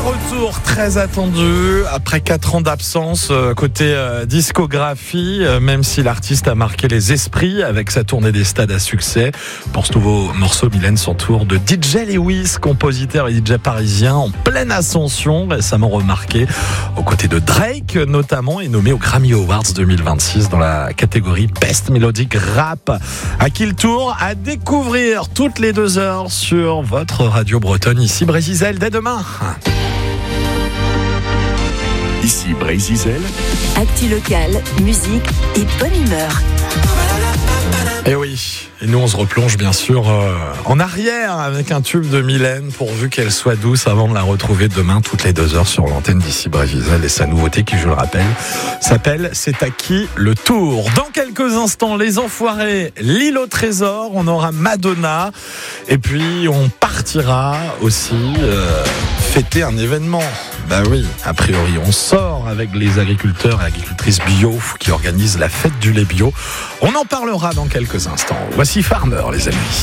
retour très attendu après 4 ans d'absence côté discographie, même si l'artiste a marqué les esprits avec sa tournée des stades à succès. Pour ce nouveau morceau, Mylène s'entoure de DJ Lewis, compositeur et DJ parisien en pleine ascension, récemment remarqué aux côtés de Drake notamment, et nommé aux Grammy Awards 2026 dans la catégorie Best Melodic Rap. À qui le tour à découvrir toutes les 2 heures sur votre radio bretonne, ici Brésil, dès demain. Ici Brésil. Actu locale, musique et bonne humeur. Et oui, et nous on se replonge bien sûr en arrière avec un tube de Mylène, pourvu qu'elle soit douce avant de la retrouver demain toutes les 2 heures sur l'antenne d'Ici Brésil. Et sa nouveauté qui, je le rappelle, s'appelle C'est à qui le tour. Dans quelques instants, Les Enfoirés, L'île au trésor, on aura Madonna, et puis on partira aussi fêter un événement. Bah oui, a priori, on sort avec les agriculteurs et agricultrices bio qui organisent la fête du lait bio. On en parlera dans quelques instants. Voici Farmer, les amis.